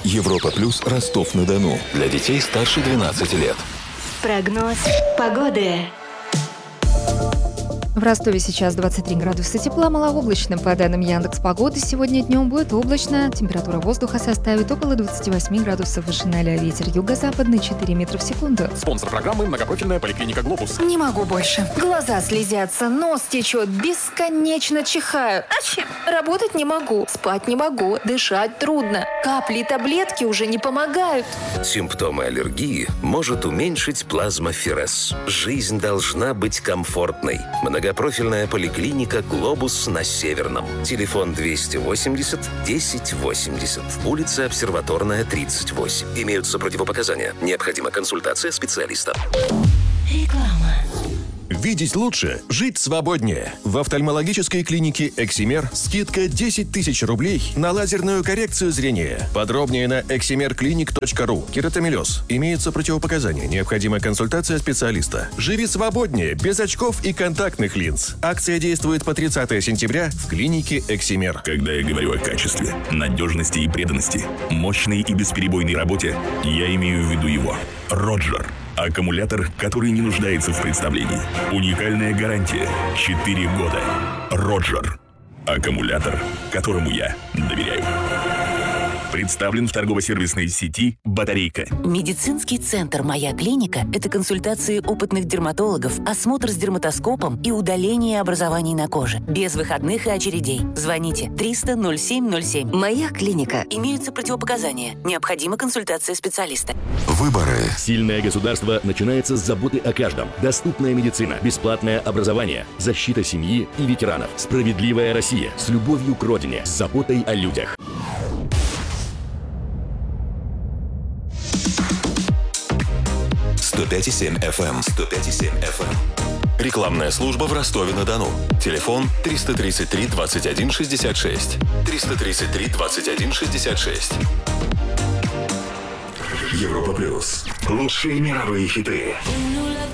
Европа Плюс, Ростов-на-Дону. Для детей старше 12 лет. Прогноз погоды. В Ростове сейчас 23 градуса тепла, малооблачно. По данным Яндекс.Погоды, сегодня днем будет облачно. Температура воздуха составит около 28 градусов выше 0. Ветер юго-западный 4 метра в секунду. Спонсор программы — многопрофильная поликлиника «Глобус». Не могу больше. Глаза слезятся, нос течет, бесконечно чихаю. Работать не могу, спать не могу, дышать трудно. Капли и таблетки уже не помогают. Симптомы аллергии может уменьшить плазмоферез. Жизнь должна быть комфортной. Многопрофильная поликлиника «Глобус» на Северном. Телефон 280 1080. Улица Обсерваторная, 38. Имеются противопоказания. Необходима консультация специалиста. Реклама. Видеть лучше, жить свободнее. В офтальмологической клинике «Эксимер» скидка 10 тысяч рублей на лазерную коррекцию зрения. Подробнее на eximerclinic.ru. Кератомелез. Имеются противопоказания. Необходима консультация специалиста. Живи свободнее, без очков и контактных линз. Акция действует по 30 сентября в клинике «Эксимер». Когда я говорю о качестве, надежности и преданности, мощной и бесперебойной работе, я имею в виду его. Роджер. Аккумулятор, который не нуждается в представлении. Уникальная гарантия. 4 года. Роджер. Аккумулятор, которому я доверяю. Представлен в торгово-сервисной сети «Батарейка». Медицинский центр «Моя клиника» — это консультации опытных дерматологов, осмотр с дерматоскопом и удаление образований на коже. Без выходных и очередей. Звоните 300-07-07. «Моя клиника». Имеются противопоказания. Необходима консультация специалиста. Выборы. Сильное государство начинается с заботы о каждом. Доступная медицина, бесплатное образование, защита семьи и ветеранов. Справедливая Россия с любовью к родине, с заботой о людях. «105,7 FM». 105,7 FM. Рекламная служба в Ростове-на-Дону. Телефон 333 21 66. 333 21 66. Европа Плюс. Лучшие мировые хиты.